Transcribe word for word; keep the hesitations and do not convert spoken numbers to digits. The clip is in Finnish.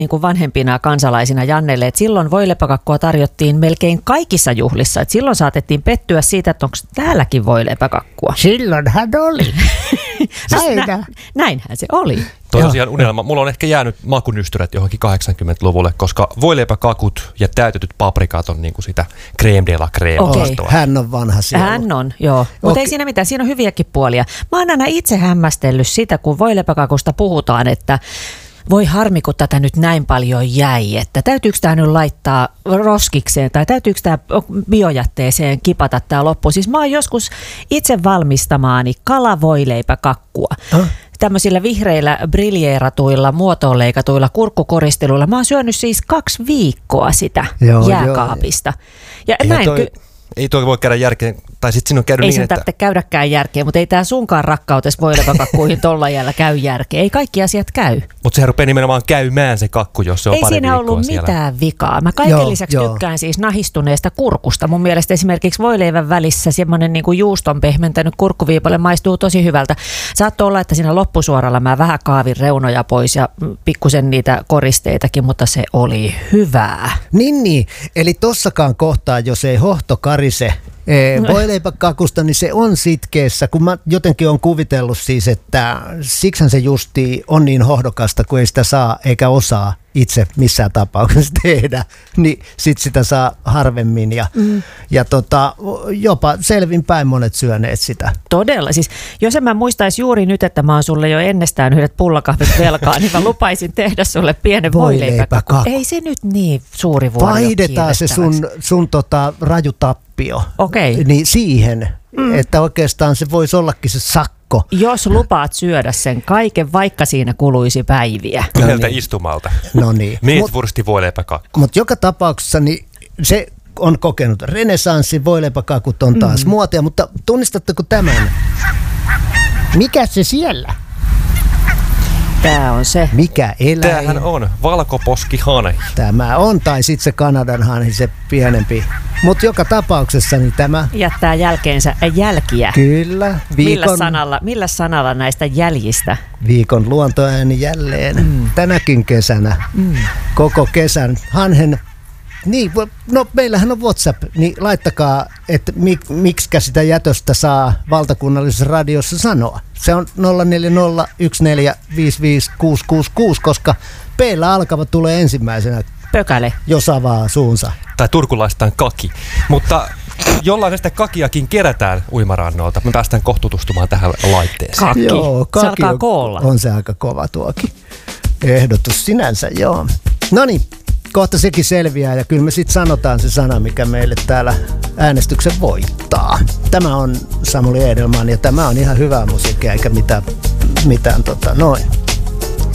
niin kuin vanhempina kansalaisina Jannelle, että silloin voileipäkakkua tarjottiin melkein kaikissa juhlissa. Että silloin saatettiin pettyä siitä, että onko täälläkin voileipäkakkua. Silloinhan oli. Nä, näinhän se oli. Toi tosiaan unelma. Mulla on ehkä jäänyt makunystyrät johonkin kahdeksankymmentäluvulle, koska voileipäkakut ja täytetyt paprikat on niin kuin sitä crème de la crème. Okei. Hän on vanha siellä. Hän on, joo. Mutta ei siinä mitään, siinä on hyviäkin puolia. Mä oon aina itse hämmästellyt sitä, kun voileipäkakusta puhutaan, että voi harmi, kun tätä nyt näin paljon jäi, että täytyykö tämä nyt laittaa roskikseen tai täytyykö tämä biojätteeseen kipata tämä loppu. Siis mä oon joskus itse valmistamaani kalavoileipäkakkua. Huh? Tämmöisillä vihreillä briljeeratuilla, muotoon leikatuilla kurkkukoristeluilla. Mä oon syönyt siis kaksi viikkoa sitä joo, jääkaapista. Ja Eihän näin toi, ky- ei toi voi käydä järkeen, tai sitten siinä on käynyt ei niin, sen että... tarvitse käydäkään järkeä, mutta ei tämä sunkaan rakkautessa voileipäkakkuihin tolla jällä käy järkeä. Ei kaikki asiat käy. Mutta sehän rupeaa nimenomaan käymään se kakku, jos se on ei pari siinä ollut siellä. mitään vikaa. Mä kaiken joo, lisäksi joo. tykkään siis nahistuneesta kurkusta. Mun mielestä esimerkiksi voileivän välissä semmoinen niin kuin juuston pehmentänyt kurkkuviipale maistuu tosi hyvältä. Saattoi olla, että siinä loppusuoralla mä vähän kaavin reunoja pois ja pikkusen niitä koristeitakin, mutta se oli hyvää. Niin, niin. Eli tossakaan kohtaa, jos ei hohto karise voileipäkakusta, niin se on sitkeessä, kun mä jotenkin on kuvitellut siis, että siksihän se justi on niin hohdokasta, kun ei sitä saa eikä osaa itse missään tapauksessa tehdä, niin sit sitä saa harvemmin ja, mm. ja tota, jopa selvinpäin monet syöneet sitä. Todella. Siis, jos en mä muistaisi juuri nyt, että mä oon sulle jo ennestään yhdet pullakahvit velkaa, niin mä lupaisin tehdä sulle pienen voileipäkakku. Ei se nyt niin suuri vuoro. Vaihdetaan se sun, sun tota, raju tappio okay. niin siihen, mm. että oikeastaan se voisi ollakin se sakko. Jos lupaat syödä sen kaiken, vaikka siinä kuluisi päiviä. Yhdeltä no niin. istumalta. No niin. Meetwursti voileipäkakku. Mutta joka tapauksessa niin se on kokenut renesanssin, voileipäkakut on taas mm. muotia, mutta tunnistatteko tämän? Mikä se siellä? Tämä on se. Mikä eläin? Tämähän on valkoposkihanhi. Tämä on, tai sitten se Kanadan hanhi, se pienempi. Mutta joka tapauksessa niin tämä... Jättää jälkeensä jälkiä. Kyllä. Viikon, millä, sanalla, millä sanalla näistä jäljistä? Viikon luontoääni jälleen. Mm. Tänäkin kesänä. Mm. Koko kesän. Hanhen... Niin, no meillähän on WhatsApp, niin laittakaa, että mik, miksikä sitä jätöstä saa valtakunnallisessa radiossa sanoa. Se on nolla neljä nolla yksi neljä viisi viisi kuusi kuusi kuusi, koska P:llä alkava tulee ensimmäisenä. Pökäle. Jos avaa suunsa. Tai turkulaistaan kaki. Mutta jollain sitä kakiakin kerätään uimarannolta. Me päästään kohta tutustumaan tähän laitteeseen. Kaki. Joo, kaki se alkaa on, koolla. On se aika kova tuokin. Ehdotus sinänsä, joo. Noniin. Kohta sekin selviää ja kyllä me sitten sanotaan se sana, mikä meille täällä äänestyksen voittaa. Tämä on Samuli Edelman ja tämä on ihan hyvää musiikkia eikä mitään, mitään tota, noin.